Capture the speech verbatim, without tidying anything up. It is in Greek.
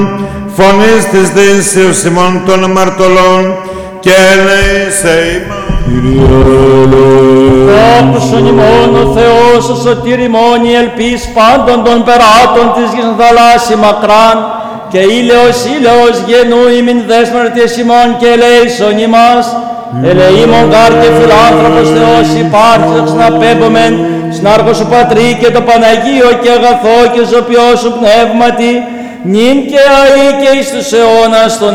φωνής της δείσεως ημών των αμαρτωλών και ελέησε ημών. Δόξον ημών ο Θεός, ο σωτήρ ημών, η ελπίς πάντων των περάτων της γης θαλάσσι μακράν, και ήλαιος ήλαιος γενού ημιν δέσμαρτες ημών και ελέησον ημάς. Ελεήμων γάρ και φιλάνθρωπος Θεός υπάρχεις να πέμπομεν, σνάρχος σου Πατρί και το Παναγίο και αγαθό και ζωπιό σου πνεύματι, νυν και αεί και εις τους αιώνας των